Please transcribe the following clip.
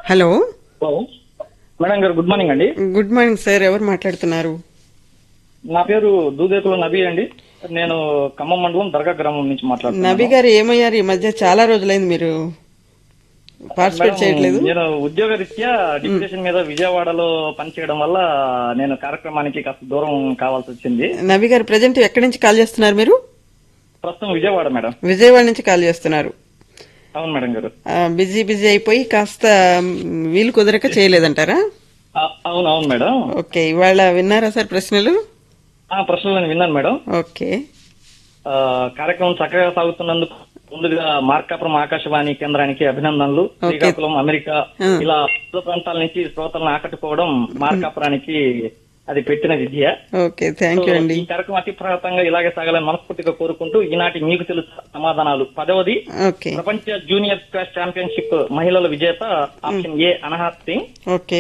Hello. Hello madam గారు, good morning అండి. Good morning sir, ఎవరు మాట్లాడుతున్నారు? నా పేరు దూదేకుల నబీ అండి. నేను ఖమ్మం మండలం దర్గా గ్రామం నుంచి నబీ మాట్లాడుతున్నాను. గారు ఏమయ్యారు? ఈ మధ్య చాలా రోజులైంది మీరు పార్టిసిపేట్ మేడం, చేయట్లేదు. నేను ఉద్యోగ రీత్యా డిప్యూటేషన్ మీద విజయవాడలో పనిచేయడం వల్ల నేను కార్యక్రమానికి కాస్త దూరం కావాల్సి వచ్చింది. నబీ గారు ప్రజెంట్ ఎక్కడి నుంచి కాల్ చేస్తున్నారు మీరు? ప్రస్తుతం విజయవాడ మేడం. విజయవాడ నుంచి కాల్ చేస్తున్నారు. అవును మేడం గారు. బిజీ బిజీ అయిపోయి కాస్త వీలు కుదరక చేయలేదంటారా? అవును అవును మేడం. ఓకే, ఇవాళ విన్నారా సార్ ప్రశ్నలు? ప్రశ్నలు నేను విన్నాను మేడం. ఓకే. కార్యక్రమం చక్కగా సాగుతున్నందుకు ముందుగా మార్కాపురం ఆకాశవాణి కేంద్రానికి అభినందనలు. శ్రీకాకుళం, అమెరికా ఇలా వివిధ ప్రాంతాల నుంచి శ్రోతలను ఆకట్టుకోవడం మార్కాపురానికి అది పెట్టిన విద్య. ఓకే, థ్యాంక్ యూ అండి. ఈ కార్యక్రమం అతిప్రతంగా ఇలాగే సాగాలని మనస్ఫూర్తిగా కోరుకుంటూ ఈనాటి మీకు తెలుసు సమాధానాలు 10వది ఓకే ప్రపంచ జూనియర్ స్క్వాష్ ఛాంపియన్షిప్ మహిళల విజేత option A Anahat Singh. Okay.